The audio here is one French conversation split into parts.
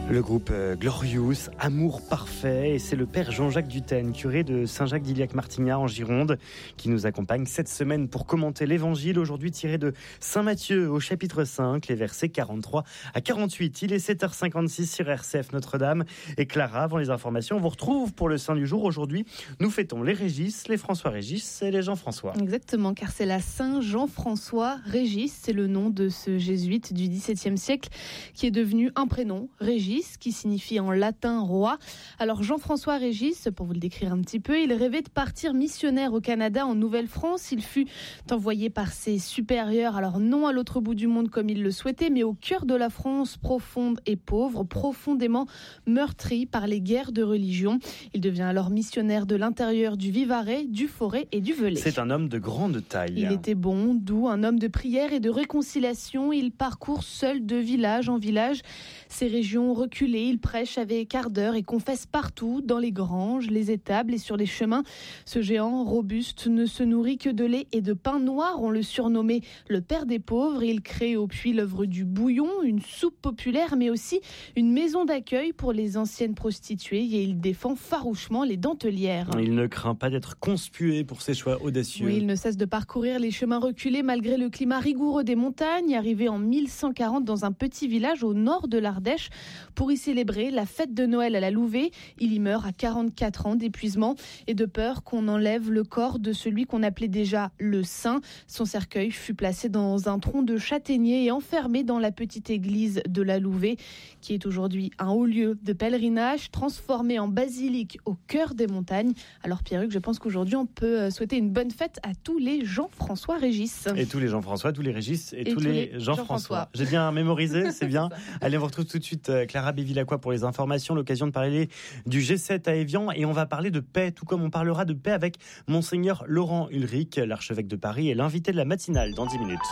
Le groupe Glorious, Amour parfait, et c'est le père Jean-Jacques Dutène, curé de Saint-Jacques-d'Iliac-Martignat en Gironde, qui nous accompagne cette semaine pour commenter l'évangile, aujourd'hui tiré de Saint Matthieu au chapitre 5, les versets 43 à 48. Il est 7h56 sur RCF Notre-Dame. Et Clara, avant les informations, on vous retrouve pour le Saint du jour. Aujourd'hui, nous fêtons les Régis, les François-Régis et les Jean-François. Exactement, car c'est la Saint Jean-François Régis, c'est le nom de ce jésuite du XVIIe siècle qui est devenu un prénom, Régis, qui signifie en latin roi. Alors Jean-François Régis, pour vous le décrire un petit peu, il rêvait de partir missionnaire au Canada, en Nouvelle-France. Il fut envoyé par ses supérieurs, alors non à l'autre bout du monde comme il le souhaitait, mais au cœur de la France profonde et pauvre, profondément meurtrie par les guerres de religion. Il devient alors missionnaire de l'intérieur du Vivarais, du Forez et du Velay. C'est un homme de grande taille. Il était bon, doux, un homme de prière et de réconciliation. Il parcourt seul de village en village ces régions reculées. Il prêche avec ardeur et confesse partout, dans les granges, les étables et sur les chemins. Ce géant robuste ne se nourrit que de lait et de pain noir. On le surnommait le père des pauvres. Il crée au puits l'œuvre du bouillon, une soupe populaire, mais aussi une maison d'accueil pour les anciennes prostituées. Et il défend farouchement les dentelières. Il ne craint pas d'être conspué pour ses choix audacieux. Oui, il ne cesse de parcourir les chemins reculés malgré le climat rigoureux des montagnes. Arrivé en 1140 dans un petit village au nord de l'Ardèche pour y célébrer la fête de Noël à la Louvet. Il y meurt à 44 ans d'épuisement et de peur qu'on enlève le corps de celui qu'on appelait déjà le saint. Son cercueil fut placé dans un tronc de châtaignier et enfermé dans la petite église de la Louvet, qui est aujourd'hui un haut lieu de pèlerinage, transformé en basilique au cœur des montagnes. Alors Pierruc, je pense qu'aujourd'hui on peut souhaiter une bonne fête à tous les Jean-François Régis. Et tous les Jean-François, tous les Régis et tous les Jean-François. J'ai bien mémorisé, c'est bien. Allez, on vous retrouve tout de suite Clara Bévilacqua pour les informations, l'occasion de parler du G7 à Évian, et on va parler de paix, tout comme on parlera de paix avec Monseigneur Laurent Ulrich, l'archevêque de Paris, et l'invité de la matinale dans 10 minutes.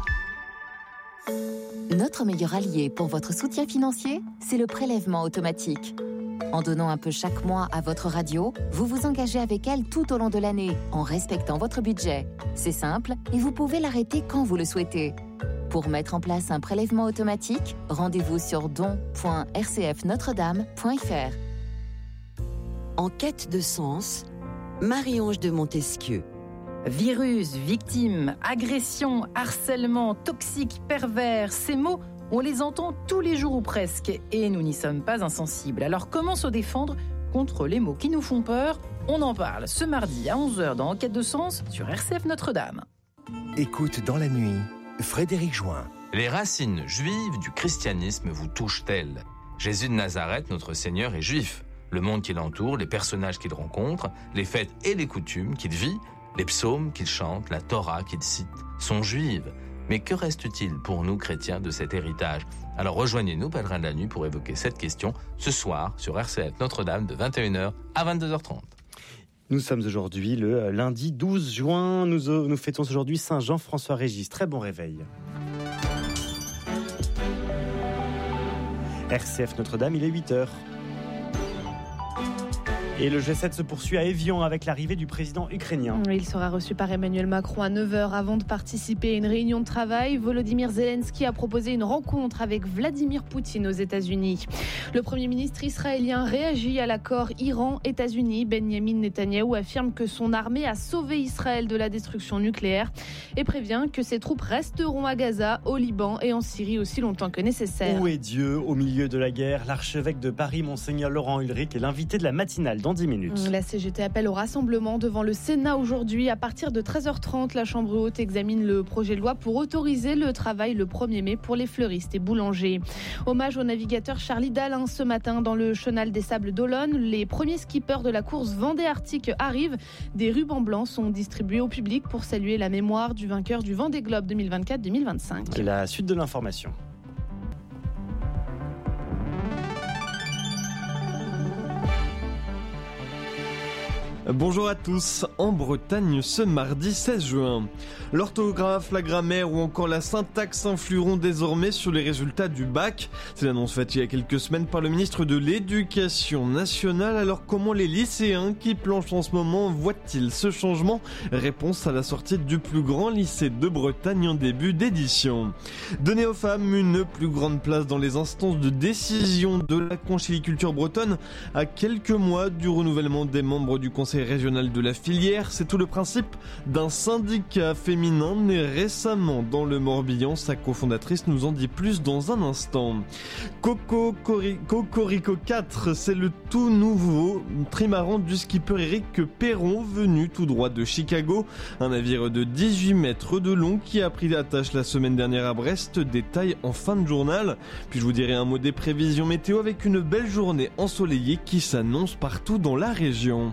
Notre meilleur allié pour votre soutien financier, c'est le prélèvement automatique. En donnant un peu chaque mois à votre radio, vous vous engagez avec elle tout au long de l'année, en respectant votre budget. C'est simple et vous pouvez l'arrêter quand vous le souhaitez. Pour mettre en place un prélèvement automatique, rendez-vous sur don.rcfnotredame.fr. En quête de sens, Marie-Ange de Montesquieu. Virus, victime, agression, harcèlement, toxique, pervers, ces mots, on les entend tous les jours ou presque, et nous n'y sommes pas insensibles. Alors comment se défendre contre les mots qui nous font peur ? On en parle ce mardi à 11h dans Enquête de sens sur RCF Notre-Dame. Écoute dans la nuit, Frédéric Join. Les racines juives du christianisme vous touchent-elles ? Jésus de Nazareth, notre Seigneur, est juif. Le monde qui l'entoure, les personnages qu'il rencontre, les fêtes et les coutumes qu'il vit, les psaumes qu'il chante, la Torah qu'il cite, sont juives. Mais que reste-t-il pour nous chrétiens de cet héritage ? Alors rejoignez-nous, pèlerins de la nuit, pour évoquer cette question ce soir sur RCF Notre-Dame de 21h à 22h30. Nous sommes aujourd'hui le lundi 12 juin. Nous fêtons aujourd'hui Saint Jean-François Régis. Très bon réveil. RCF Notre-Dame, il est 8h. Et le G7 se poursuit à Évian avec l'arrivée du président ukrainien. Il sera reçu par Emmanuel Macron à 9h avant de participer à une réunion de travail. Volodymyr Zelensky a proposé une rencontre avec Vladimir Poutine aux États-Unis. Le Premier ministre israélien réagit à l'accord Iran-États-Unis. Benyamin Netanyahou affirme que son armée a sauvé Israël de la destruction nucléaire et prévient que ses troupes resteront à Gaza, au Liban et en Syrie aussi longtemps que nécessaire. Où est Dieu au milieu de la guerre ? L'archevêque de Paris, Monseigneur Laurent Ulrich, est l'invité de la matinale dans 10 minutes. La CGT appelle au rassemblement devant le Sénat aujourd'hui. À partir de 13h30, la Chambre haute examine le projet de loi pour autoriser le travail le 1er mai pour les fleuristes et boulangers. Hommage au navigateur Charlie Dalin ce matin dans le chenal des Sables d'Olonne. Les premiers skippers de la course Vendée Arctique arrivent. Des rubans blancs sont distribués au public pour saluer la mémoire du vainqueur du Vendée Globe 2024-2025. La suite de l'information. Bonjour à tous. En Bretagne, ce mardi 16 juin, l'orthographe, la grammaire ou encore la syntaxe influeront désormais sur les résultats du bac. C'est l'annonce faite il y a quelques semaines par le ministre de l'Éducation nationale. Alors comment les lycéens qui planchent en ce moment voient-ils ce changement ? Réponse à la sortie du plus grand lycée de Bretagne en début d'édition. Donner aux femmes une plus grande place dans les instances de décision de la conchyliculture bretonne à quelques mois du renouvellement des membres du conseil régional de la filière, c'est tout le principe d'un syndicat féminin né récemment dans le Morbihan. Sa cofondatrice nous en dit plus dans un instant. Cocorico 4, c'est le tout nouveau trimaran du skipper Eric Perron, venu tout droit de Chicago. Un navire de 18 mètres de long qui a pris attache la semaine dernière à Brest. Détail en fin de journal. Puis je vous dirai un mot des prévisions météo avec une belle journée ensoleillée qui s'annonce partout dans la région.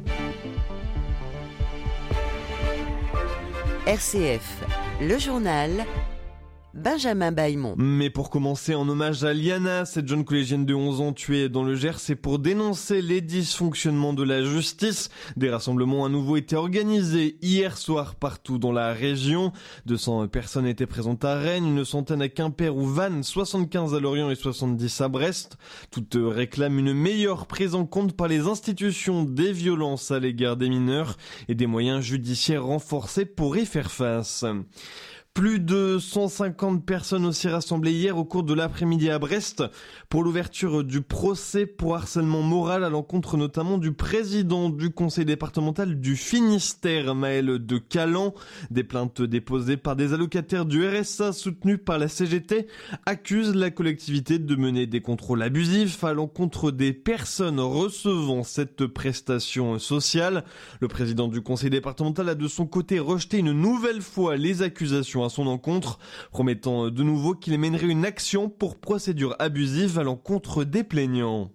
RCF, le journal, Benjamin Bailmont. Mais pour commencer, en hommage à Liana, cette jeune collégienne de 11 ans tuée dans le Gers, c'est pour dénoncer les dysfonctionnements de la justice. Des rassemblements à nouveau étaient organisés hier soir partout dans la région. 200 personnes étaient présentes à Rennes, une centaine à Quimper ou Vannes, 75 à Lorient et 70 à Brest. Toutes réclament une meilleure prise en compte par les institutions des violences à l'égard des mineurs et des moyens judiciaires renforcés pour y faire face. Plus de 150 personnes aussi rassemblées hier au cours de l'après-midi à Brest pour l'ouverture du procès pour harcèlement moral à l'encontre notamment du président du conseil départemental du Finistère, Maël de Calan. Des plaintes déposées par des allocataires du RSA soutenus par la CGT accusent la collectivité de mener des contrôles abusifs à l'encontre des personnes recevant cette prestation sociale. Le président du conseil départemental a de son côté rejeté une nouvelle fois les accusations à son encontre, promettant de nouveau qu'il mènerait une action pour procédure abusive à l'encontre des plaignants.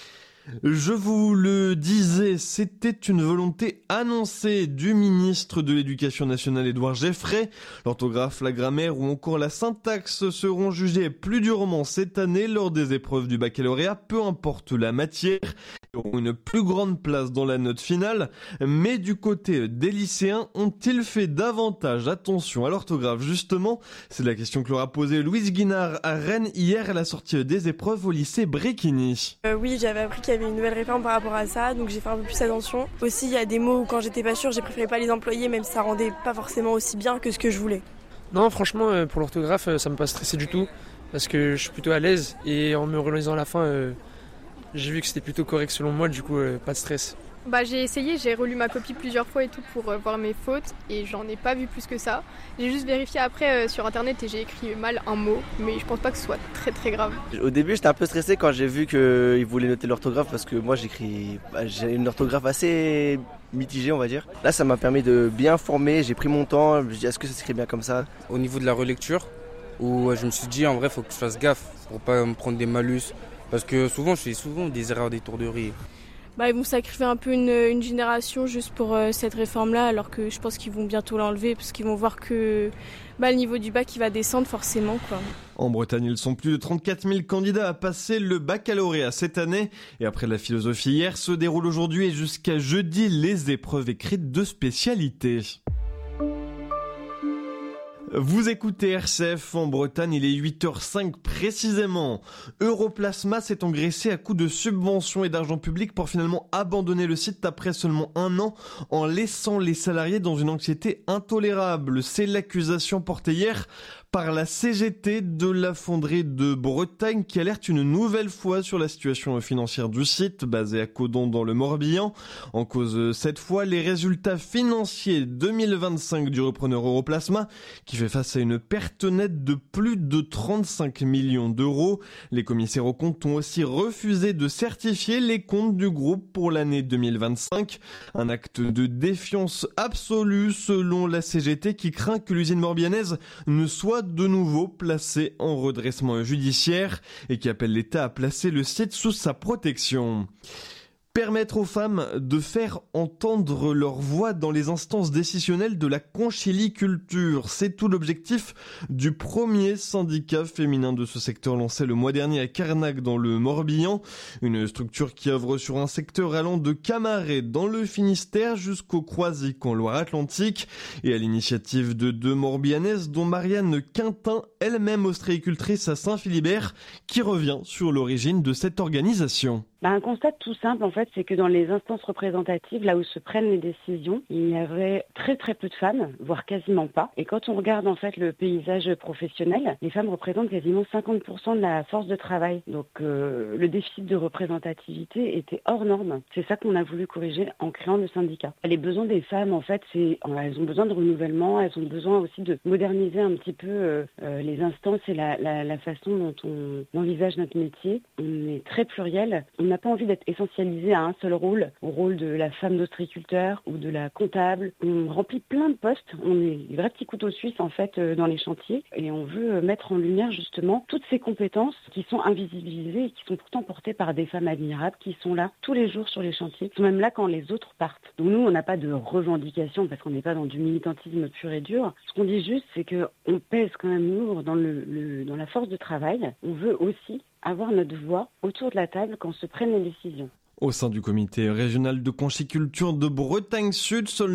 Je vous le disais, c'était une volonté annoncée du ministre de l'Éducation nationale Édouard Geffray. L'orthographe, la grammaire ou encore la syntaxe seront jugées plus durement cette année lors des épreuves du baccalauréat, peu importe la matière, et auront une plus grande place dans la note finale. Mais du côté des lycéens, ont-ils fait davantage attention à l'orthographe justement ? C'est la question que leur a posée Louise Guinard à Rennes hier à la sortie des épreuves au lycée Bréquigny. Oui, j'avais appris qu'il y avait une nouvelle réforme par rapport à ça, donc j'ai fait un peu plus attention. Aussi, il y a des mots où quand j'étais pas sûre, j'ai préféré pas les employer, même si ça rendait pas forcément aussi bien que ce que je voulais. Non, franchement, pour l'orthographe, ça me pas stressé du tout, parce que je suis plutôt à l'aise, et en me relisant à la fin, j'ai vu que c'était plutôt correct selon moi, du coup, pas de stress. J'ai essayé, j'ai relu ma copie plusieurs fois et tout pour voir mes fautes et j'en ai pas vu plus que ça. J'ai juste vérifié après sur internet et j'ai écrit mal un mot, mais je pense pas que ce soit très très grave. Au début j'étais un peu stressé quand j'ai vu qu'ils voulaient noter l'orthographe parce que moi j'ai une orthographe assez mitigée on va dire. Là ça m'a permis de bien former, j'ai pris mon temps, je me dis est-ce que ça s'écrit bien comme ça ? Au niveau de la relecture, où je me suis dit en vrai faut que je fasse gaffe pour pas me prendre des malus parce que souvent je fais des erreurs d'étourderie. Ils vont sacrifier un peu une génération juste pour cette réforme-là, alors que je pense qu'ils vont bientôt l'enlever, parce qu'ils vont voir que le niveau du bac il va descendre forcément, quoi. En Bretagne, ils sont plus de 34 000 candidats à passer le baccalauréat cette année. Et après la philosophie hier, se déroulent aujourd'hui et jusqu'à jeudi les épreuves écrites de spécialité. Vous écoutez RCF en Bretagne, il est 8h05 précisément. Europlasma s'est engraissé à coups de subventions et d'argent public pour finalement abandonner le site après seulement 1 an en laissant les salariés dans une anxiété intolérable. C'est l'accusation portée hier par la CGT de la fonderie de Bretagne qui alerte une nouvelle fois sur la situation financière du site basé à Codon dans le Morbihan. En cause cette fois les résultats financiers 2025 du repreneur Europlasma qui fait face à une perte nette de plus de 35 millions d'euros. Les commissaires aux comptes ont aussi refusé de certifier les comptes du groupe pour l'année 2025. Un acte de défiance absolue selon la CGT qui craint que l'usine morbihanaise ne soit de nouveau placée en redressement judiciaire et qui appelle l'État à placer le site sous sa protection. Permettre aux femmes de faire entendre leur voix dans les instances décisionnelles de la conchyliculture. C'est tout l'objectif du premier syndicat féminin de ce secteur lancé le mois dernier à Carnac dans le Morbihan. Une structure qui œuvre sur un secteur allant de Camaret dans le Finistère jusqu'au Croisic en Loire-Atlantique. Et à l'initiative de deux Morbihanaises dont Marianne Quintin, elle-même ostréicultrice à Saint-Philibert, qui revient sur l'origine de cette organisation. Un constat tout simple, en fait, c'est que dans les instances représentatives, là où se prennent les décisions, il y avait très très peu de femmes, voire quasiment pas. Et quand on regarde en fait le paysage professionnel, les femmes représentent quasiment 50% de la force de travail. Donc le déficit de représentativité était hors norme. C'est ça qu'on a voulu corriger en créant le syndicat. Les besoins des femmes, en fait, elles ont besoin de renouvellement, elles ont besoin aussi de moderniser un petit peu les instances et la façon dont on envisage notre métier. On est très pluriel. On n'a pas envie d'être essentialisé à un seul rôle, au rôle de la femme d'ostréiculteur ou de la comptable. On remplit plein de postes, on est des vrais petits couteaux suisses en fait dans les chantiers et on veut mettre en lumière justement toutes ces compétences qui sont invisibilisées et qui sont pourtant portées par des femmes admirables qui sont là tous les jours sur les chantiers, qui sont même là quand les autres partent. Donc nous on n'a pas de revendication parce qu'on n'est pas dans du militantisme pur et dur. Ce qu'on dit juste c'est qu'on pèse quand même lourd dans la force de travail. On veut aussi avoir notre voix autour de la table quand se prennent les décisions. Au sein du comité régional de conchyliculture de Bretagne Sud, seuls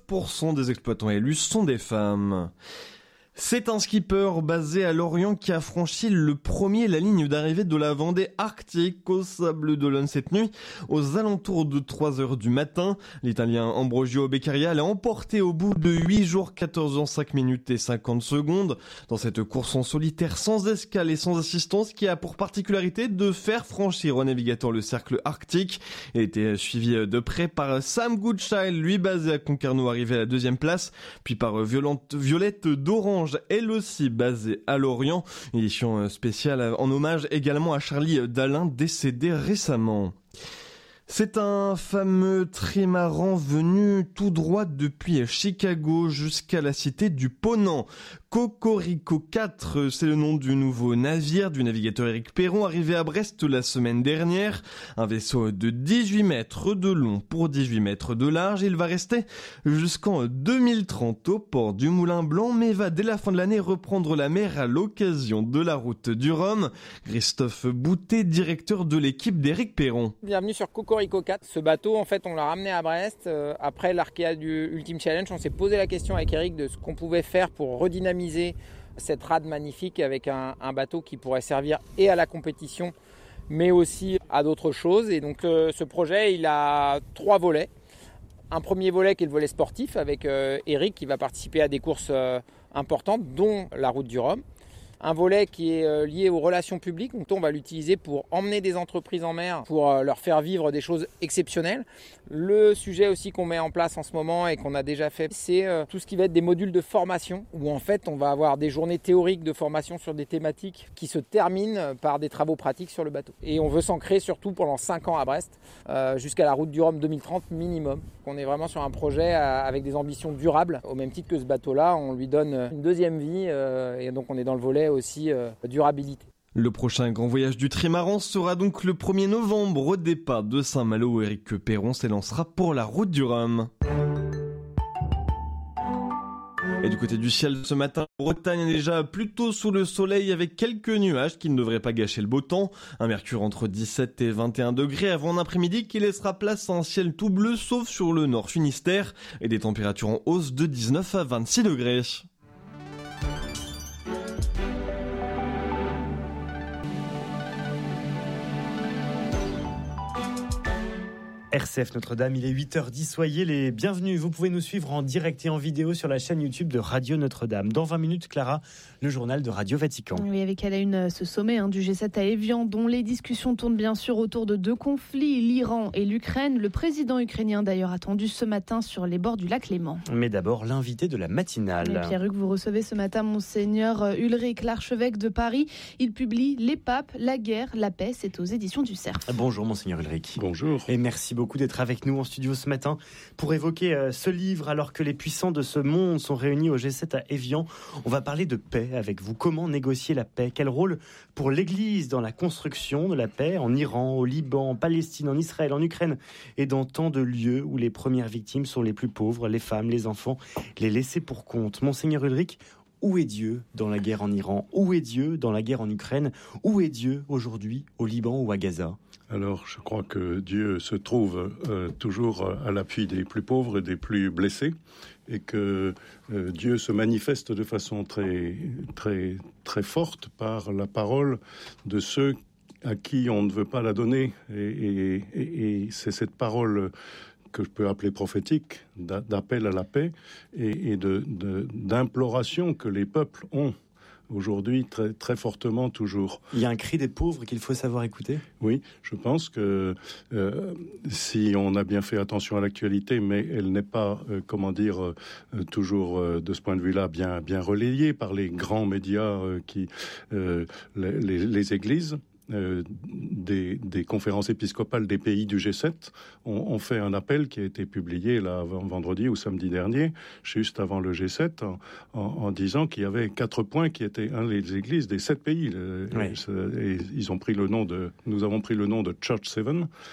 9% des exploitants élus sont des femmes. C'est un skipper basé à Lorient qui a franchi le premier la ligne d'arrivée de la Vendée Arctique au Sable d'Olonne cette nuit, aux alentours de 3h du matin. L'Italien Ambrogio Beccaria l'a emporté au bout de 8 jours, 14 ans, 5 minutes et 50 secondes. Dans cette course en solitaire sans escale et sans assistance qui a pour particularité de faire franchir au navigateur le cercle arctique. Il a été suivi de près par Sam Goodchild, lui basé à Concarneau, arrivé à la 2e place, puis par Violette d'Orange, elle aussi basée à Lorient. Édition spéciale en hommage également à Charlie Dalin, décédé récemment. C'est un fameux trimaran venu tout droit depuis Chicago jusqu'à la cité du Ponant. Cocorico 4, c'est le nom du nouveau navire du navigateur Éric Perron, arrivé à Brest la semaine dernière. Un vaisseau de 18 mètres de long pour 18 mètres de large. Il va rester jusqu'en 2030 au port du Moulin Blanc, mais va dès la fin de l'année reprendre la mer à l'occasion de la route du Rhum. Christophe Boutet, directeur de l'équipe d'Éric Perron. Bienvenue sur Cocorico 4. Ce bateau, en fait, on l'a ramené à Brest. Après l'Arkea du Ultimate Challenge, on s'est posé la question avec Éric de ce qu'on pouvait faire pour redynamiser cette rade magnifique avec un bateau qui pourrait servir et à la compétition mais aussi à d'autres choses. Et donc ce projet, il a 3 volets. Un premier volet qui est le volet sportif avec Eric qui va participer à des courses importantes dont la route du Rhum. Un volet qui est lié aux relations publiques, donc on va l'utiliser pour emmener des entreprises en mer, pour leur faire vivre des choses exceptionnelles. Le sujet aussi qu'on met en place en ce moment et qu'on a déjà fait, c'est tout ce qui va être des modules de formation, où en fait on va avoir des journées théoriques de formation sur des thématiques qui se terminent par des travaux pratiques sur le bateau. Et on veut s'ancrer surtout pendant 5 ans à Brest, jusqu'à la route du Rhum 2030 minimum. On est vraiment sur un projet avec des ambitions durables, au même titre que ce bateau-là, on lui donne une deuxième vie, et donc on est dans le volet aussi durabilité. Le prochain grand voyage du trimaran sera donc le 1er novembre au départ de Saint-Malo où Éric Perron s'élancera pour la route du Rhum. Et du côté du ciel ce matin, Bretagne est déjà plutôt sous le soleil avec quelques nuages qui ne devraient pas gâcher le beau temps. Un mercure entre 17 et 21 degrés avant un après-midi qui laissera place à un ciel tout bleu sauf sur le nord Finistère et des températures en hausse de 19 à 26 degrés. RCF Notre-Dame, il est 8h10, soyez les bienvenus. Vous pouvez nous suivre en direct et en vidéo sur la chaîne YouTube de Radio Notre-Dame. Dans 20 minutes, Clara, le journal de Radio Vatican. Oui, avec à la une ce sommet du G7 à Évian, dont les discussions tournent bien sûr autour de 2 conflits, l'Iran et l'Ukraine. Le président ukrainien d'ailleurs attendu ce matin sur les bords du lac Léman. Mais d'abord, l'invité de la matinale. Et Pierre-Hugues, vous recevez ce matin Monseigneur Ulrich, l'archevêque de Paris. Il publie Les papes, la guerre, la paix. C'est aux éditions du Cerf. Bonjour Monseigneur Ulrich. Bonjour. Et merci beaucoup beaucoup d'être avec nous en studio ce matin pour évoquer ce livre alors que les puissants de ce monde sont réunis au G7 à Évian. On va parler de paix avec vous. Comment négocier la paix ? Quel rôle pour l'Église dans la construction de la paix en Iran, au Liban, en Palestine, en Israël, en Ukraine et dans tant de lieux où les premières victimes sont les plus pauvres, les femmes, les enfants, les laissés pour compte. Monseigneur Ulrich, où est Dieu dans la guerre en Iran ? Où est Dieu dans la guerre en Ukraine ? Où est Dieu aujourd'hui au Liban ou à Gaza ? Alors, je crois que Dieu se trouve toujours à l'appui des plus pauvres et des plus blessés, et que Dieu se manifeste de façon très, très, très forte par la parole de ceux à qui on ne veut pas la donner. Et c'est cette parole que je peux appeler prophétique, d'appel à la paix et d'imploration que les peuples ont aujourd'hui très, très fortement toujours. Il y a un cri des pauvres qu'il faut savoir écouter ? Oui, je pense que si on a bien fait attention à l'actualité, mais elle n'est pas, toujours de ce point de vue-là bien relayée par les grands médias les églises. Des conférences épiscopales des pays du G7 ont fait un appel qui a été publié là, vendredi ou samedi dernier, juste avant le G7, en disant qu'il y avait 4 points qui étaient les églises des 7 pays. Et ils ont pris nous avons pris le nom de Church 7.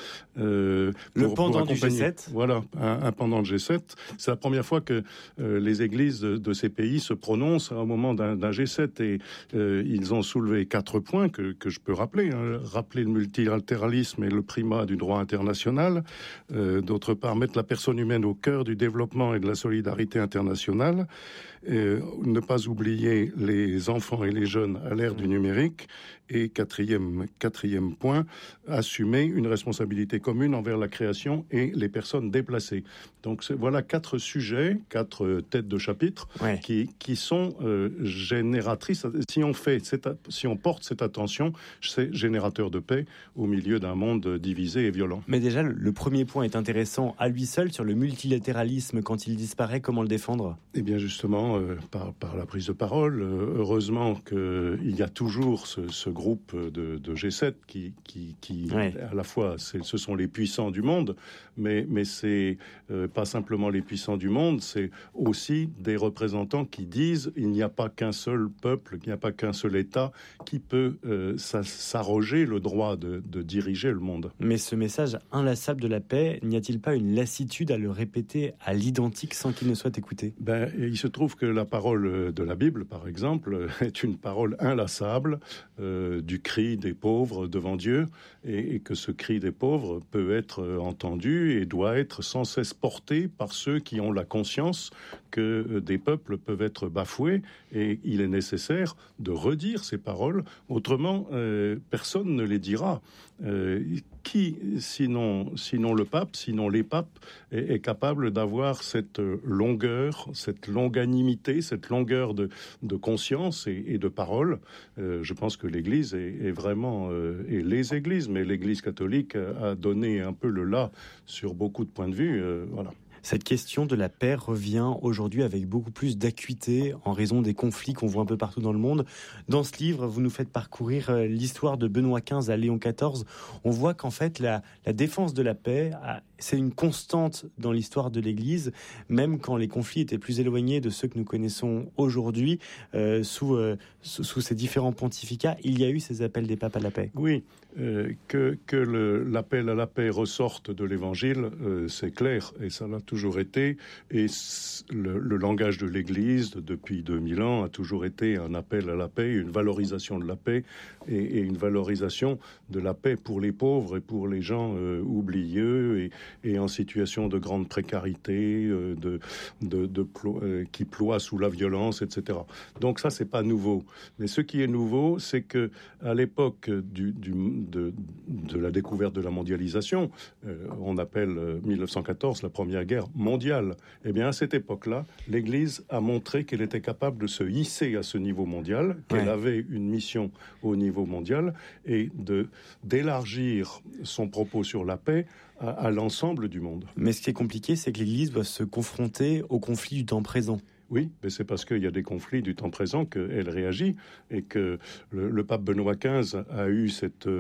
Le pendant du G7. Voilà, un pendant de G7. C'est la première fois que les églises de ces pays se prononcent au moment d'un G7 et ils ont soulevé 4 points que je peux rappeler. Rappeler le multilatéralisme et le primat du droit international. D'autre part, mettre la personne humaine au cœur du développement et de la solidarité internationale. Ne pas oublier les enfants et les jeunes à l'ère du numérique. Et quatrième point, assumer une responsabilité commune envers la création et les personnes déplacées. Donc voilà 4 sujets, 4 têtes de chapitre qui sont génératrices. Si on porte cette attention, c'est générateur de paix au milieu d'un monde divisé et violent. Mais déjà, le premier point est intéressant à lui seul sur le multilatéralisme. Quand il disparaît, comment le défendre ? Eh bien justement, par la prise de parole. Heureusement qu'il y a toujours ce groupe de G7 qui à la fois, ce sont les puissants du monde, mais c'est pas simplement les puissants du monde, c'est aussi des représentants qui disent il n'y a pas qu'un seul peuple, il n'y a pas qu'un seul État qui peut s'arroger le droit de diriger le monde. Mais ce message inlassable de la paix, n'y a-t-il pas une lassitude à le répéter à l'identique sans qu'il ne soit écouté ? Il se trouve que la parole de la Bible, par exemple, est une parole inlassable du cri des pauvres devant Dieu, et que ce cri des pauvres peut être entendu et doit être sans cesse porté par ceux qui ont la conscience que des peuples peuvent être bafoués, et il est nécessaire de redire ces paroles, autrement personne ne les dira. Qui, sinon le pape, sinon les papes, est capable d'avoir cette longueur, cette longanimité, cette longueur de conscience et de parole ? Je pense que l'Église est vraiment, et les églises, mais l'Église catholique a donné un peu le là sur beaucoup de points de vue. Voilà. Cette question de la paix revient aujourd'hui avec beaucoup plus d'acuité en raison des conflits qu'on voit un peu partout dans le monde. Dans ce livre, vous nous faites parcourir l'histoire de Benoît XV à Léon XIV. On voit qu'en fait, la défense de la paix, c'est une constante dans l'histoire de l'Église, même quand les conflits étaient plus éloignés de ceux que nous connaissons aujourd'hui, sous ces différents pontificats, il y a eu ces appels des papes à la paix. Oui, que l'appel à la paix ressorte de l'Évangile, c'est clair, et ça l'a toujours été, et le langage de l'Église depuis 2000 ans a toujours été un appel à la paix, une valorisation de la paix et une valorisation de la paix pour les pauvres et pour les gens oublieux et en situation de grande précarité, qui ploient sous la violence, etc. Donc ça, c'est pas nouveau. Mais ce qui est nouveau, c'est que à l'époque de la découverte de la mondialisation, on appelle 1914 la première guerre mondiale. Eh bien, à cette époque-là, l'Église a montré qu'elle était capable de se hisser à ce niveau mondial, qu'elle avait une mission au niveau mondial, et d'élargir son propos sur la paix à l'ensemble du monde. Mais ce qui est compliqué, c'est que l'Église doit se confronter au conflit du temps présent. Oui, mais c'est parce qu'il y a des conflits du temps présent qu'elle réagit et que le pape Benoît XV a eu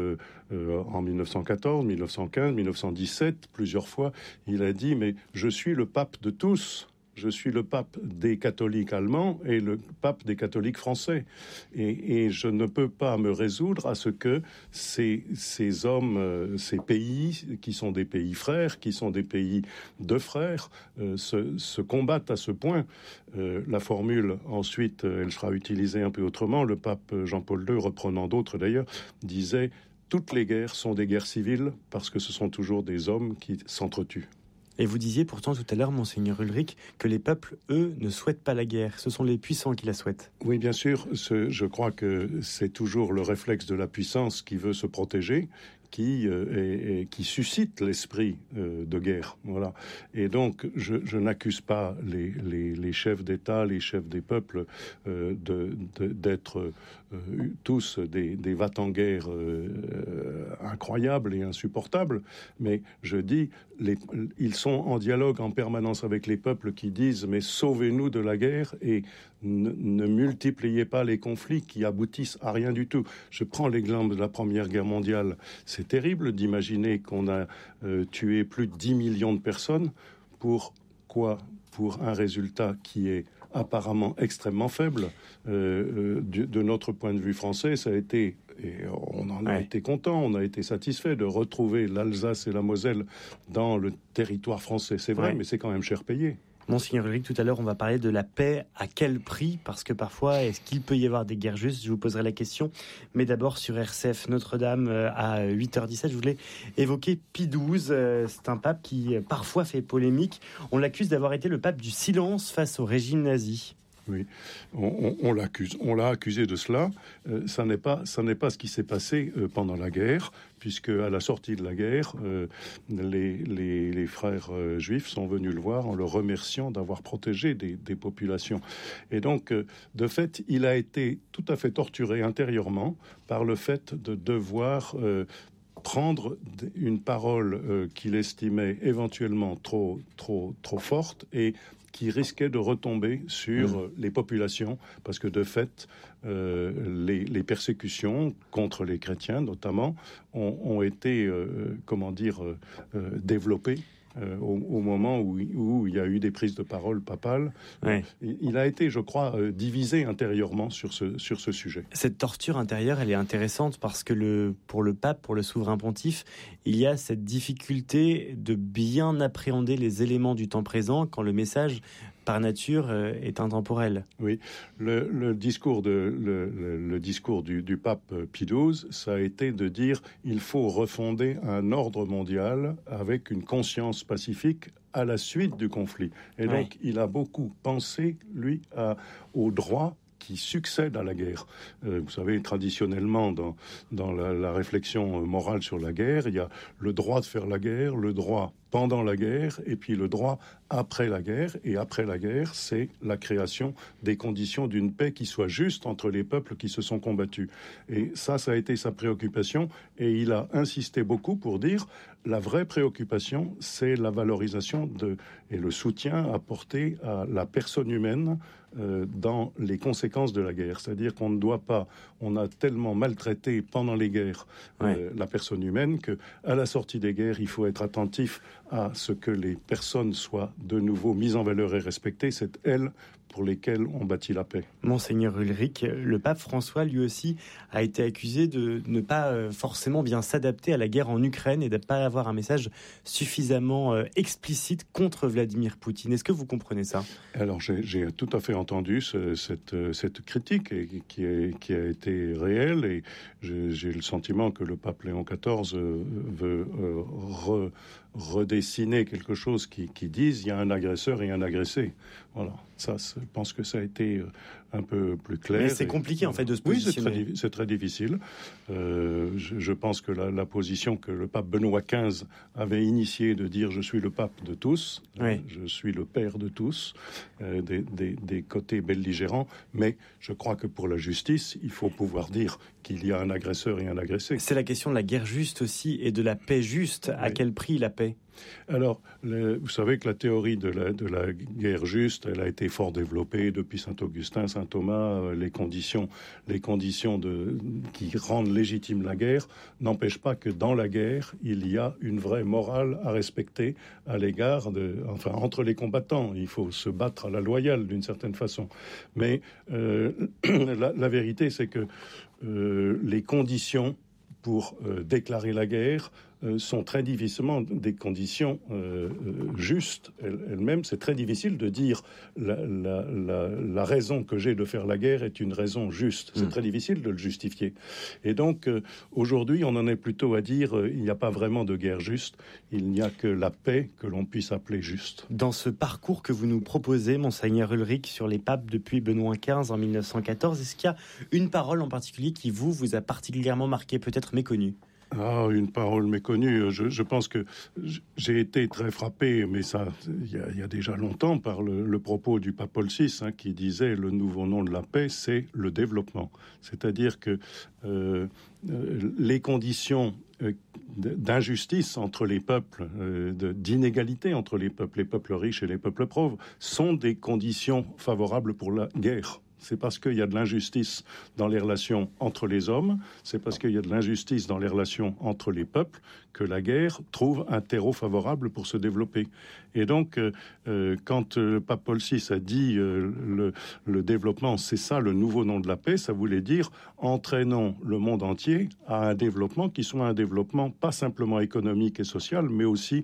en 1914, 1915, 1917, plusieurs fois, il a dit « mais je suis le pape de tous ». Je suis le pape des catholiques allemands et le pape des catholiques français. Et je ne peux pas me résoudre à ce que ces hommes, ces pays, qui sont des pays frères, qui sont des pays de frères, se combattent à ce point. La formule, ensuite, elle sera utilisée un peu autrement. Le pape Jean-Paul II, reprenant d'autres d'ailleurs, disait « Toutes les guerres sont des guerres civiles parce que ce sont toujours des hommes qui s'entretuent ». Et vous disiez pourtant tout à l'heure, Monseigneur Ulrich, que les peuples, eux, ne souhaitent pas la guerre. Ce sont les puissants qui la souhaitent. Oui, bien sûr. Je crois que c'est toujours le réflexe de la puissance qui veut se protéger, qui suscite l'esprit de guerre. Voilà. Et donc, je n'accuse pas les chefs d'État, les chefs des peuples d'être tous des va-t-en-guerre incroyables et insupportables, mais je dis, ils sont en dialogue en permanence avec les peuples qui disent « mais sauvez-nous de la guerre » et ne multipliez pas les conflits qui aboutissent à rien du tout. Je prends l'exemple de la Première Guerre mondiale. C'est terrible d'imaginer qu'on a tué plus de 10 millions de personnes. Pour quoi ? Pour un résultat qui est apparemment extrêmement faible. De notre point de vue français, ça a été, et on en a été content, on a été satisfait de retrouver l'Alsace et la Moselle dans le territoire français. C'est vrai, mais c'est quand même cher payé. Monseigneur Ulrich, tout à l'heure, on va parler de la paix. À quel prix ? Parce que parfois, est-ce qu'il peut y avoir des guerres justes ? Je vous poserai la question. Mais d'abord, sur RCF Notre-Dame, à 8h17, je voulais évoquer Pie XII. C'est un pape qui, parfois, fait polémique. On l'accuse d'avoir été le pape du silence face au régime nazi. Oui, on l'accuse. On l'a accusé de cela. Ça n'est pas ce qui s'est passé pendant la guerre, puisque à la sortie de la guerre, les frères juifs sont venus le voir en le remerciant d'avoir protégé des populations. Et donc, de fait, il a été tout à fait torturé intérieurement par le fait de devoir prendre une parole qu'il estimait éventuellement trop forte et qui risquait de retomber sur les populations, parce que de fait, les persécutions contre les chrétiens, notamment, ont été, développées au moment où il y a eu des prises de parole papales. Ouais. Il a été, je crois, divisé intérieurement sur ce sujet. Cette torture intérieure, elle est intéressante parce que pour le pape, pour le souverain pontife, il y a cette difficulté de bien appréhender les éléments du temps présent quand le message, par nature, est intemporel. Oui, le discours du pape Pie XII, ça a été de dire il faut refonder un ordre mondial avec une conscience pacifique à la suite du conflit. Et donc, il a beaucoup pensé, lui, au droit qui succède à la guerre. Vous savez, traditionnellement, dans la réflexion morale sur la guerre, il y a le droit de faire la guerre, le droit pendant la guerre, et puis le droit après la guerre. Et après la guerre, c'est la création des conditions d'une paix qui soit juste entre les peuples qui se sont combattus. Et ça a été sa préoccupation, et il a insisté beaucoup pour dire la vraie préoccupation, c'est la valorisation et le soutien apporté à la personne humaine dans les conséquences de la guerre. C'est-à-dire qu'on ne doit pas, on a tellement maltraité pendant les guerres la personne humaine qu'à la sortie des guerres, il faut être attentif à ce que les personnes soient de nouveau mises en valeur et respectées. C'est elles pour lesquelles on bâtit la paix. Monseigneur Ulrich, le pape François, lui aussi, a été accusé de ne pas forcément bien s'adapter à la guerre en Ukraine et de ne pas avoir un message suffisamment explicite contre Vladimir Poutine. Est-ce que vous comprenez ça ? Alors, j'ai tout à fait entendu cette critique qui a été réelle, et j'ai le sentiment que le pape Léon XIV veut redessiner quelque chose qui dise il y a un agresseur et un agressé. Voilà. Ça, je pense que ça a été un peu plus clair. Mais c'est compliqué, en fait, de se positionner. Oui, c'est très difficile. Je pense que la position que le pape Benoît XV avait initiée de dire « je suis le pape de tous je suis le père de tous », des côtés belligérants, mais je crois que pour la justice, il faut pouvoir dire qu'il y a un agresseur et un agressé. C'est la question de la guerre juste aussi et de la paix juste. À quel prix la paix ? Alors, vous savez que la théorie de la guerre juste, elle a été fort développée depuis Saint-Augustin, Saint-Thomas. Les conditions qui rendent légitime la guerre n'empêchent pas que dans la guerre, il y a une vraie morale à respecter à l'égard entre les combattants. Il faut se battre à la loyale d'une certaine façon. Mais la vérité, c'est que les conditions pour déclarer la guerre sont très difficilement des conditions justes elles-mêmes. C'est très difficile de dire la raison que j'ai de faire la guerre est une raison juste. C'est très difficile de le justifier. Et donc, aujourd'hui, on en est plutôt à dire il n'y a pas vraiment de guerre juste, il n'y a que la paix que l'on puisse appeler juste. Dans ce parcours que vous nous proposez, Monseigneur Ulrich, sur les papes depuis Benoît XV en 1914, est-ce qu'il y a une parole en particulier qui vous a particulièrement marqué, peut-être méconnue ? Une parole méconnue. Je pense que j'ai été très frappé, mais ça, il y a déjà longtemps, par le propos du pape Paul VI, qui disait le nouveau nom de la paix, c'est le développement. C'est-à-dire que les conditions d'injustice entre les peuples, d'inégalité entre les peuples riches et les peuples pauvres, sont des conditions favorables pour la guerre. C'est parce qu'il y a de l'injustice dans les relations entre les hommes, c'est parce qu'il y a de l'injustice dans les relations entre les peuples que la guerre trouve un terreau favorable pour se développer. Et donc, quand le pape Paul VI a dit le développement, c'est ça le nouveau nom de la paix, ça voulait dire entraînons le monde entier à un développement qui soit un développement pas simplement économique et social, mais aussi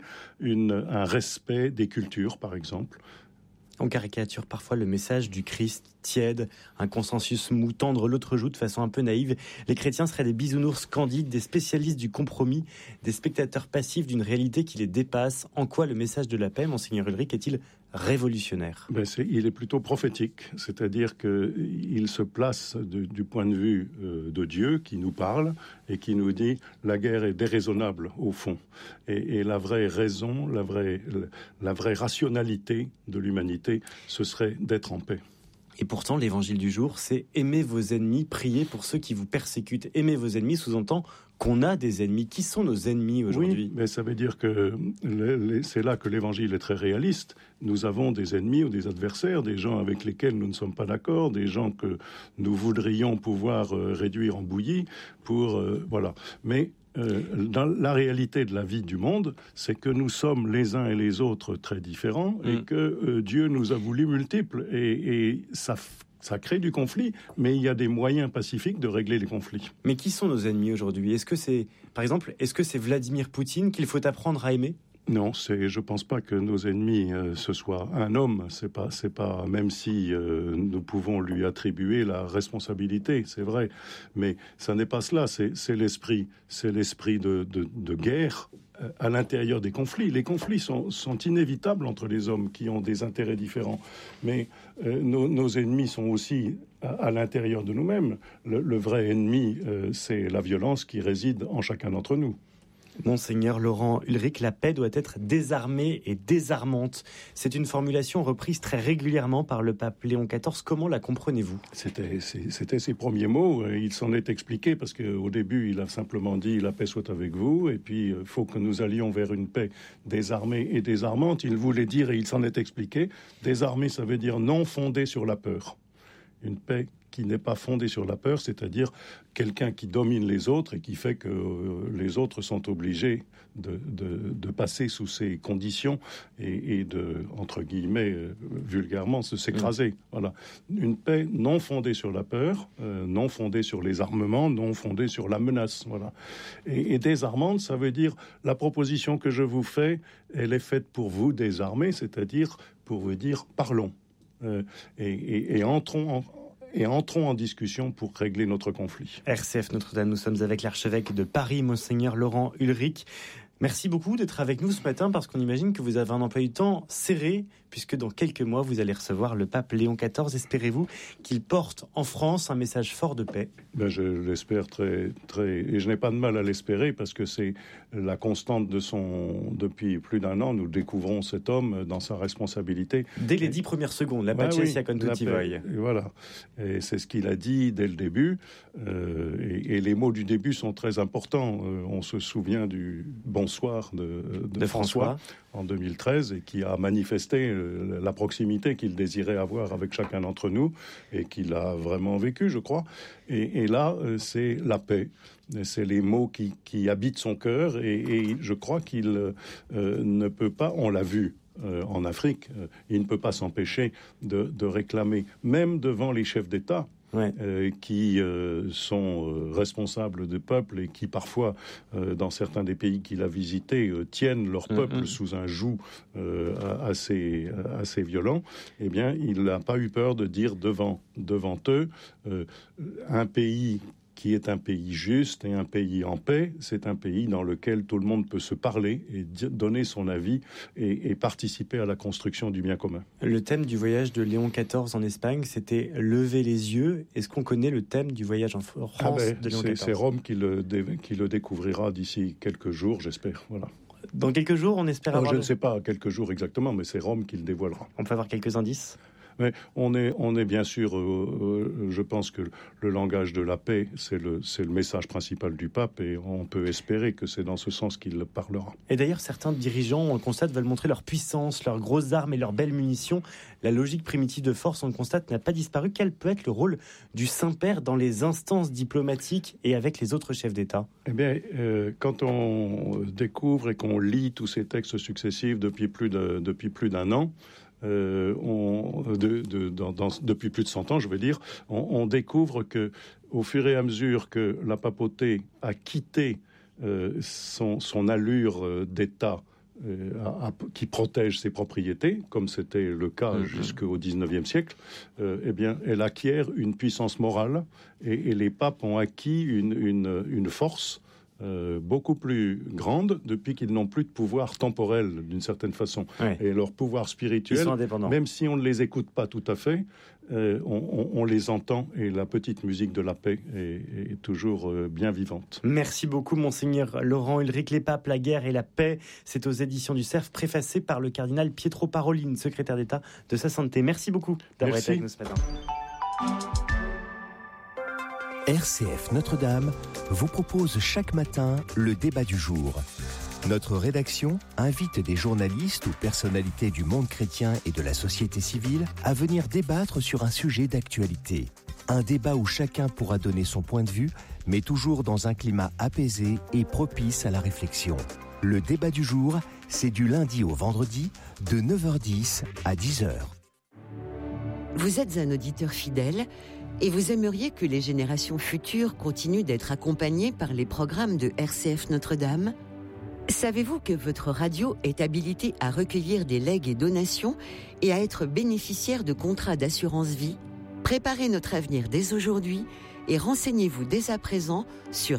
un respect des cultures, par exemple. On caricature parfois le message du Christ tiède, un consensus mou, tendre l'autre joue de façon un peu naïve. Les chrétiens seraient des bisounours candides, des spécialistes du compromis, des spectateurs passifs d'une réalité qui les dépasse. En quoi le message de la paix, Monseigneur Ulrich, est-il révolutionnaire ? Il est plutôt prophétique, c'est-à-dire qu'il se place du point de vue de Dieu qui nous parle et qui nous dit la guerre est déraisonnable au fond. Et la vraie raison, la vraie rationalité de l'humanité, ce serait d'être en paix. Et pourtant, l'évangile du jour, c'est aimer vos ennemis, prier pour ceux qui vous persécutent. Aimer vos ennemis sous-entend qu'on a des ennemis. Qui sont nos ennemis aujourd'hui ? Oui, mais ça veut dire que c'est là que l'évangile est très réaliste. Nous avons des ennemis ou des adversaires, des gens avec lesquels nous ne sommes pas d'accord, des gens que nous voudrions pouvoir réduire en bouillie voilà. Mais dans la réalité de la vie du monde, c'est que nous sommes les uns et les autres très différents et que Dieu nous a voulu multiples et ça crée du conflit, mais il y a des moyens pacifiques de régler les conflits. Mais qui sont nos ennemis aujourd'hui ? Est-ce que c'est Vladimir Poutine qu'il faut apprendre à aimer ? Non, je pense pas que nos ennemis ce soit un homme. C'est pas même si nous pouvons lui attribuer la responsabilité, c'est vrai. Mais ça n'est pas cela. C'est l'esprit de guerre à l'intérieur des conflits. Les conflits sont inévitables entre les hommes qui ont des intérêts différents. Mais nos ennemis sont aussi à l'intérieur de nous-mêmes. Le vrai ennemi, c'est la violence qui réside en chacun d'entre nous. Monseigneur Laurent Ulrich, la paix doit être désarmée et désarmante. C'est une formulation reprise très régulièrement par le pape Léon XIV. Comment la comprenez-vous ? C'était ses premiers mots. Il s'en est expliqué parce qu'au début, il a simplement dit « la paix soit avec vous » et puis il faut que nous allions vers une paix désarmée et désarmante. Il voulait dire, et il s'en est expliqué, désarmée, ça veut dire non fondée sur la peur. Une paix qui n'est pas fondée sur la peur, c'est-à-dire quelqu'un qui domine les autres et qui fait que les autres sont obligés de passer sous ces conditions et de, entre guillemets, vulgairement, de s'écraser. Voilà. Une paix non fondée sur la peur, non fondée sur les armements, non fondée sur la menace. Voilà. Et désarmante, ça veut dire la proposition que je vous fais, elle est faite pour vous désarmer, c'est-à-dire pour vous dire parlons et entrons en discussion pour régler notre conflit. RCF Notre-Dame, nous sommes avec l'archevêque de Paris, Monseigneur Laurent Ulrich. Merci beaucoup d'être avec nous ce matin parce qu'on imagine que vous avez un emploi du temps serré puisque dans quelques mois, vous allez recevoir le pape Léon XIV. Espérez-vous qu'il porte en France un message fort de paix? Je l'espère très, très... Et je n'ai pas de mal à l'espérer, parce que c'est la constante de son... Depuis plus d'un an, nous découvrons cet homme dans sa responsabilité. Dès les 10 premières secondes, la pace sia con tutti voi. Voilà. Et c'est ce qu'il a dit dès le début. Et les mots du début sont très importants. On se souvient du bonsoir de François en 2013, et qui a manifesté la proximité qu'il désirait avoir avec chacun d'entre nous, et qu'il a vraiment vécu, je crois. Et là, c'est la paix. C'est les mots qui habitent son cœur, et je crois qu'il ne peut pas, on l'a vu en Afrique, il ne peut pas s'empêcher de réclamer, même devant les chefs d'État, qui sont responsables des peuples, et qui parfois, dans certains des pays qu'il a visités, tiennent leur peuple sous un joug assez violent. Eh bien, il n'a pas eu peur de dire devant eux, un pays qui est un pays juste et un pays en paix, c'est un pays dans lequel tout le monde peut se parler et donner son avis et participer à la construction du bien commun. Le thème du voyage de Léon XIV en Espagne, c'était « Lever les yeux ». Est-ce qu'on connaît le thème du voyage en France de Léon XIV? C'est Rome qui le découvrira d'ici quelques jours, j'espère. Voilà. Dans quelques jours, on espère avoir... Je ne sais pas quelques jours exactement, mais c'est Rome qui le dévoilera. On peut avoir quelques indices? Mais on est bien sûr, je pense que le langage de la paix, c'est le message principal du pape, et on peut espérer que c'est dans ce sens qu'il parlera. Et d'ailleurs, certains dirigeants, on le constate, veulent montrer leur puissance, leurs grosses armes et leurs belles munitions. La logique primitive de force, on le constate, n'a pas disparu. Quel peut être le rôle du Saint-Père dans les instances diplomatiques et avec les autres chefs d'État? Eh bien, quand on découvre et qu'on lit tous ces textes successifs depuis plus d'un an, depuis plus de 100 ans, je veux dire, on découvre que, au fur et à mesure que la papauté a quitté son allure d'État qui protège ses propriétés, comme c'était le cas jusqu'au XIXe siècle, eh bien, elle acquiert une puissance morale, et les papes ont acquis une force beaucoup plus grande depuis qu'ils n'ont plus de pouvoir temporel, d'une certaine façon. Et leur pouvoir spirituel, même si on ne les écoute pas tout à fait, on les entend, et la petite musique de la paix est toujours bien vivante. Merci beaucoup, Monseigneur Laurent Ulrich. Les papes, la guerre et la paix, c'est aux éditions du Cerf, préfacé par le cardinal Pietro Parolin, secrétaire d'État de sa santé. Merci beaucoup d'avoir été avec nous ce matin. RCF Notre-Dame vous propose chaque matin le débat du jour. Notre rédaction invite des journalistes ou personnalités du monde chrétien et de la société civile à venir débattre sur un sujet d'actualité. Un débat où chacun pourra donner son point de vue, mais toujours dans un climat apaisé et propice à la réflexion. Le débat du jour, c'est du lundi au vendredi, de 9h10 à 10h. Vous êtes un auditeur fidèle et vous aimeriez que les générations futures continuent d'être accompagnées par les programmes de RCF Notre-Dame? Savez-vous que votre radio est habilitée à recueillir des legs et donations et à être bénéficiaire de contrats d'assurance vie? Préparez notre avenir dès aujourd'hui et renseignez-vous dès à présent sur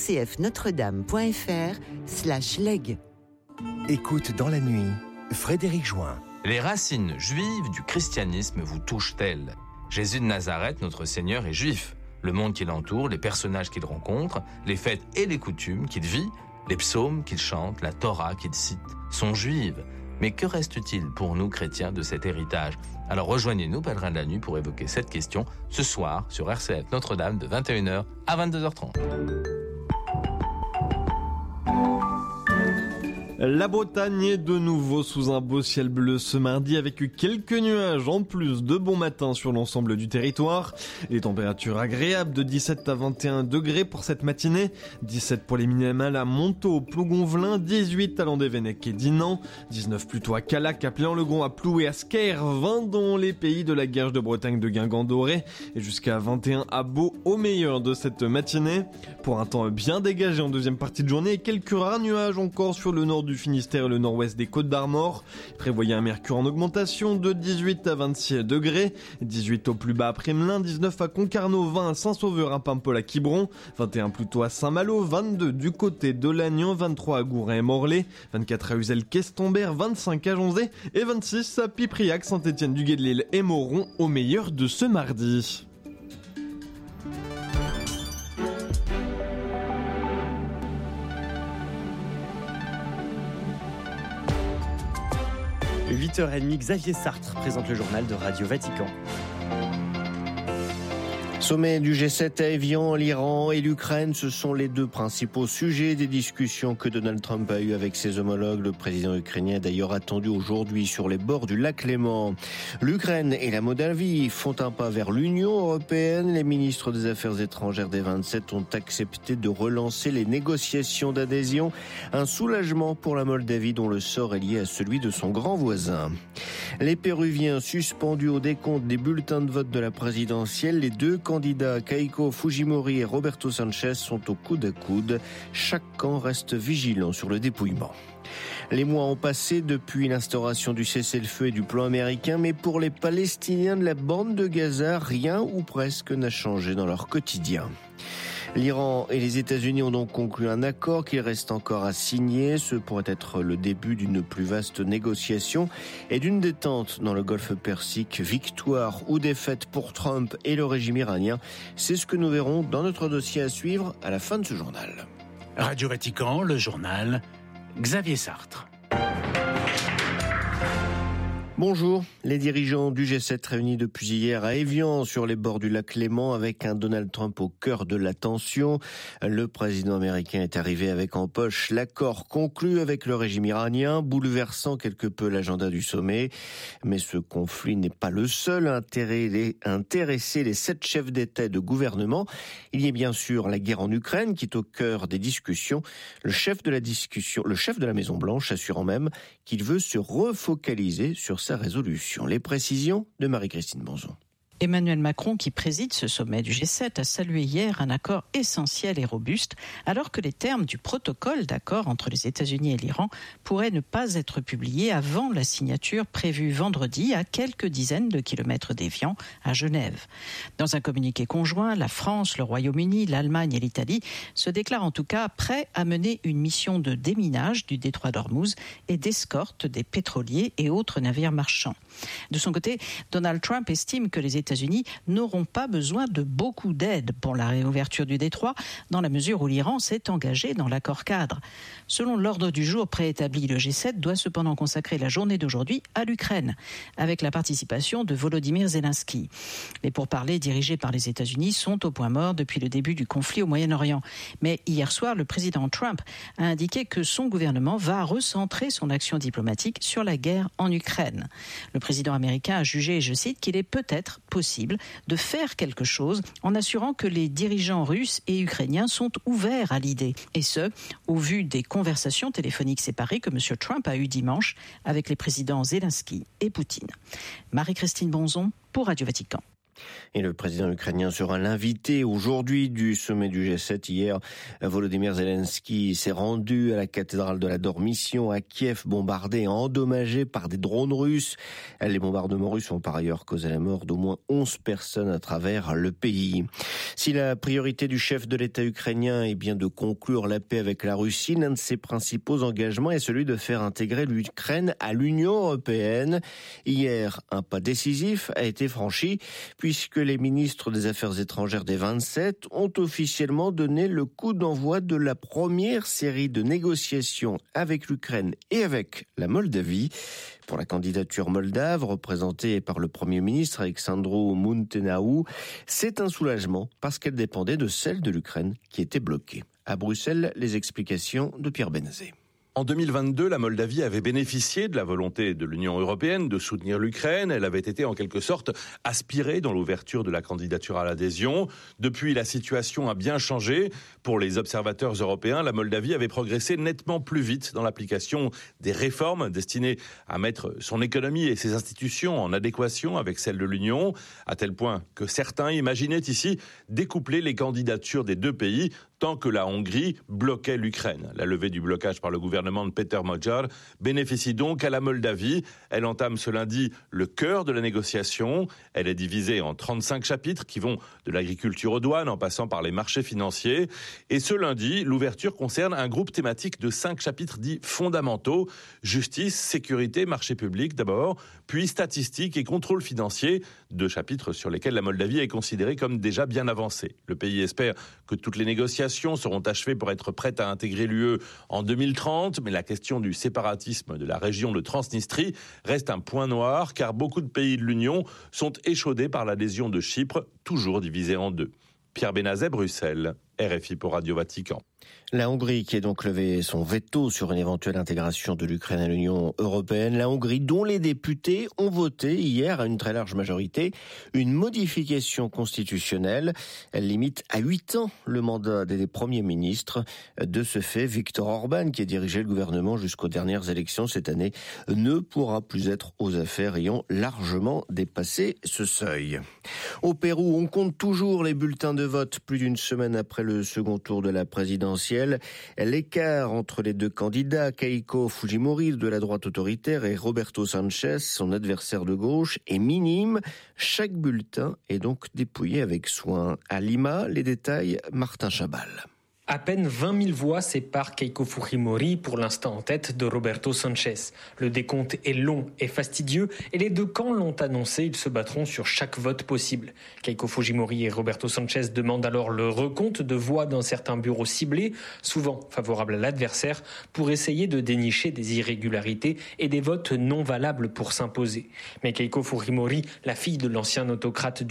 rcfnotredame.fr/leg. Écoute dans la nuit, Frédéric Join. Les racines juives du christianisme vous touchent-elles? Jésus de Nazareth, notre Seigneur, est juif. Le monde qui l'entoure, les personnages qu'il rencontre, les fêtes et les coutumes qu'il vit, les psaumes qu'il chante, la Torah qu'il cite, sont juives. Mais que reste-t-il pour nous chrétiens de cet héritage? Alors rejoignez-nous, pèlerins de la nuit, pour évoquer cette question ce soir sur RCF Notre-Dame de 21h à 22h30. La Bretagne est de nouveau sous un beau ciel bleu ce mardi, avec quelques nuages en plus de bon matin sur l'ensemble du territoire. Les températures agréables de 17 à 21 degrés pour cette matinée. 17 pour les minimales à Montaut, Plougonvelin, 18 à Landévennec et Dinan, 19 plutôt à Calac, à Pléan-le-Grand, à Ploué et à Scaër, 20 dans les pays de la Guerche de Bretagne de Guingamp-Doré et jusqu'à 21 à Beau au meilleur de cette matinée. Pour un temps bien dégagé en deuxième partie de journée et quelques rares nuages encore sur le nord du Finistère et le nord-ouest des Côtes-d'Armor. Il prévoyait un mercure en augmentation de 18 à 26 degrés. 18 au plus bas à Primelin, 19 à Concarneau, 20 à Saint-Sauveur, à Paimpol, à Quiberon, 21 plutôt à Saint-Malo, 22 du côté de Lannion, 23 à Gourin et Morlaix, 24 à Uzel-Questombert, 25 à Jonzé et 26 à Pipriac, Saint-Étienne-du-Guet-de-Lille et Mauron au meilleur de ce mardi. 8h30, Xavier Sartre présente le journal de Radio Vatican. Sommet du G7 à Évian, l'Iran et l'Ukraine, ce sont les deux principaux sujets des discussions que Donald Trump a eues avec ses homologues. Le président ukrainien est d'ailleurs attendu aujourd'hui sur les bords du lac Léman. L'Ukraine et la Moldavie font un pas vers l'Union européenne. Les ministres des Affaires étrangères des 27 ont accepté de relancer les négociations d'adhésion. Un soulagement pour la Moldavie dont le sort est lié à celui de son grand voisin. Les Péruviens suspendus au décompte des bulletins de vote de la présidentielle. Les deux candidats Keiko Fujimori et Roberto Sanchez sont au coude à coude. Chaque camp reste vigilant sur le dépouillement. Les mois ont passé depuis l'instauration du cessez-le-feu et du plan américain, mais pour les Palestiniens de la bande de Gaza, rien ou presque n'a changé dans leur quotidien. L'Iran et les États-Unis ont donc conclu un accord qu'il reste encore à signer. Ce pourrait être le début d'une plus vaste négociation et d'une détente dans le Golfe Persique. Victoire ou défaite pour Trump et le régime iranien, c'est ce que nous verrons dans notre dossier à suivre à la fin de ce journal. Radio Vatican, le journal, Xavier Sartre. Bonjour, les dirigeants du G7 réunis depuis hier à Évian sur les bords du lac Léman avec un Donald Trump au cœur de l'attention. Le président américain est arrivé avec en poche l'accord conclu avec le régime iranien, bouleversant quelque peu l'agenda du sommet. Mais ce conflit n'est pas le seul à intéresser les 7 chefs d'État et de gouvernement. Il y a bien sûr la guerre en Ukraine qui est au cœur des discussions. Le chef de la Maison-Blanche assurant même qu'il veut se refocaliser sur sa résolution. Les précisions de Marie-Christine Bonzon. Emmanuel Macron, qui préside ce sommet du G7, a salué hier un accord essentiel et robuste, alors que les termes du protocole d'accord entre les États-Unis et l'Iran pourraient ne pas être publiés avant la signature prévue vendredi à quelques dizaines de kilomètres d'Évian, à Genève. Dans un communiqué conjoint, la France, le Royaume-Uni, l'Allemagne et l'Italie se déclarent en tout cas prêts à mener une mission de déminage du détroit d'Ormuz et d'escorte des pétroliers et autres navires marchands. De son côté, Donald Trump estime que les États-Unis n'auront pas besoin de beaucoup d'aide pour la réouverture du détroit, dans la mesure où l'Iran s'est engagé dans l'accord cadre. Selon l'ordre du jour préétabli, le G7 doit cependant consacrer la journée d'aujourd'hui à l'Ukraine, avec la participation de Volodymyr Zelensky. Les pourparlers dirigés par les États-Unis sont au point mort depuis le début du conflit au Moyen-Orient. Mais hier soir, le président Trump a indiqué que son gouvernement va recentrer son action diplomatique sur la guerre en Ukraine. Le président américain a jugé, je cite, qu'il est peut-être possible de faire quelque chose en assurant que les dirigeants russes et ukrainiens sont ouverts à l'idée. Et ce, au vu des conversations téléphoniques séparées que M. Trump a eues dimanche avec les présidents Zelensky et Poutine. Marie-Christine Bonzon pour Radio Vatican. Et le président ukrainien sera l'invité aujourd'hui du sommet du G7. Hier, Volodymyr Zelensky s'est rendu à la cathédrale de la Dormition à Kiev, bombardée et endommagée par des drones russes. Les bombardements russes ont par ailleurs causé la mort d'au moins 11 personnes à travers le pays. Si la priorité du chef de l'État ukrainien est bien de conclure la paix avec la Russie, l'un de ses principaux engagements est celui de faire intégrer l'Ukraine à l'Union européenne. Hier, un pas décisif a été franchi, puisque les ministres des Affaires étrangères des 27 ont officiellement donné le coup d'envoi de la première série de négociations avec l'Ukraine et avec la Moldavie. Pour la candidature moldave, représentée par le Premier ministre Alexandru Munteanu, c'est un soulagement parce qu'elle dépendait de celle de l'Ukraine qui était bloquée. À Bruxelles, les explications de Pierre Benazé. En 2022, la Moldavie avait bénéficié de la volonté de l'Union européenne de soutenir l'Ukraine. Elle avait été en quelque sorte aspirée dans l'ouverture de la candidature à l'adhésion. Depuis, la situation a bien changé. Pour les observateurs européens, la Moldavie avait progressé nettement plus vite dans l'application des réformes destinées à mettre son économie et ses institutions en adéquation avec celles de l'Union, à tel point que certains imaginaient ici découpler les candidatures des deux pays tant que la Hongrie bloquait l'Ukraine. La levée du blocage par le gouvernement de Péter Magyar bénéficie donc à la Moldavie. Elle entame ce lundi le cœur de la négociation. Elle est divisée en 35 chapitres qui vont de l'agriculture aux douanes en passant par les marchés financiers. Et ce lundi, l'ouverture concerne un groupe thématique de 5 chapitres dits fondamentaux. Justice, sécurité, marché public d'abord, puis statistiques et contrôle financier. 2 chapitres sur lesquels la Moldavie est considérée comme déjà bien avancée. Le pays espère que toutes les négociations seront achevées pour être prêtes à intégrer l'UE en 2030, mais la question du séparatisme de la région de Transnistrie reste un point noir, car beaucoup de pays de l'Union sont échaudés par l'adhésion de Chypre, toujours divisée en 2. Pierre Benazet, Bruxelles, RFI pour Radio Vatican. La Hongrie qui a donc levé son veto sur une éventuelle intégration de l'Ukraine à l'Union européenne. La Hongrie dont les députés ont voté hier à une très large majorité une modification constitutionnelle. Elle limite à 8 ans le mandat des premiers ministres. De ce fait, Viktor Orban, qui a dirigé le gouvernement jusqu'aux dernières élections cette année, ne pourra plus être aux affaires ayant largement dépassé ce seuil. Au Pérou, on compte toujours les bulletins de vote plus d'une semaine après le second tour de la présidentielle. L'écart entre les deux candidats, Keiko Fujimori de la droite autoritaire et Roberto Sanchez, son adversaire de gauche, est minime. Chaque bulletin est donc dépouillé avec soin. À Lima, les détails, Martin Chabal. À peine 20 000 voix séparent Keiko Fujimori, pour l'instant en tête, de Roberto Sanchez. Le décompte est long et fastidieux et les deux camps l'ont annoncé, ils se battront sur chaque vote possible. Keiko Fujimori et Roberto Sanchez demandent alors le recompte de voix dans certains bureaux ciblés, souvent favorables à l'adversaire, pour essayer de dénicher des irrégularités et des votes non valables pour s'imposer. Mais Keiko Fujimori, la fille de l'ancien autocrate